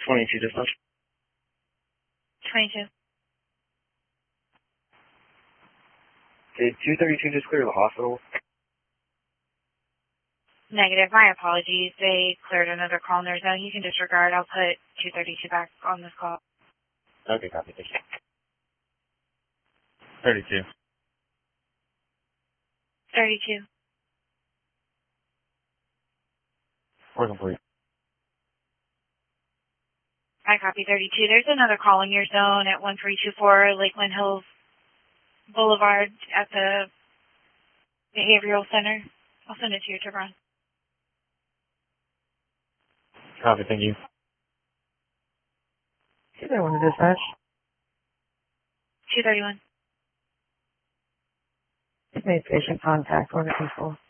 22 dispatch. 22. Did 232 just clear the hospital? Negative. My apologies. They cleared another call in their zone. You can disregard. I'll put 232 back on this call. Okay, copy. Thank you. 32. 32. We're complete. I copy 32. There's another call in your zone at 1324 Lakeland Hills Boulevard at the Behavioral Center. I'll send it to you, Tebron. Copy, thank you. 231 to dispatch. 231. Made patient contact, order control.